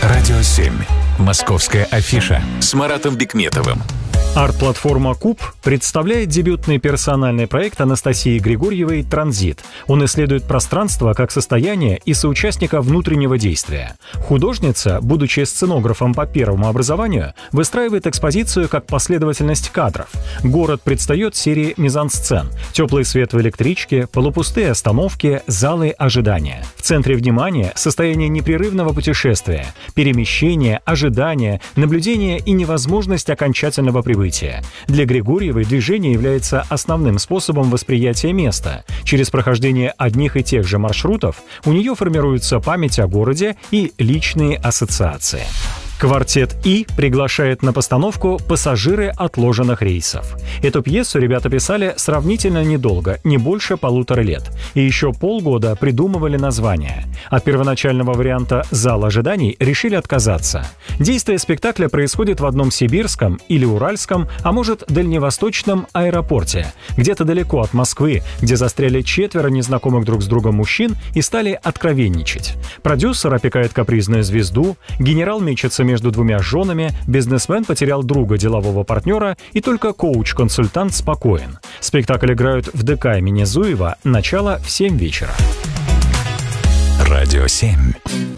Радио 7. Московская афиша с Маратом Бикметовым. Арт-платформа «Куб» представляет дебютный персональный проект Анастасии Григорьевой «Транзит». Он исследует пространство как состояние и соучастника внутреннего действия. Художница, будучи сценографом по первому образованию, выстраивает экспозицию как последовательность кадров. Город предстает серии мизансцен: теплый свет в электричке, полупустые остановки, залы ожидания. В центре внимания состояние непрерывного путешествия, перемещение, ожидание, наблюдение и невозможность окончательного прибытия. Для Григорьевой движение является основным способом восприятия места. Через прохождение одних и тех же маршрутов у нее формируется память о городе и личные ассоциации. Квартет «И» приглашает на постановку «Пассажиры отложенных рейсов». Эту пьесу ребята писали сравнительно недолго, не больше 1,5 лет, и еще полгода придумывали название. От первоначального варианта «Зал ожиданий» решили отказаться. Действие спектакля происходит в одном сибирском или уральском, а может, дальневосточном аэропорте, где-то далеко от Москвы, где застряли 4 незнакомых друг с другом мужчин и стали откровенничать. Продюсер опекает капризную звезду, генерал мечется между двумя женами, бизнесмен потерял друга, делового партнера, и только коуч-консультант спокоен. Спектакль играют в ДК имени Зуева. Начало в 7 вечера. Радио 7.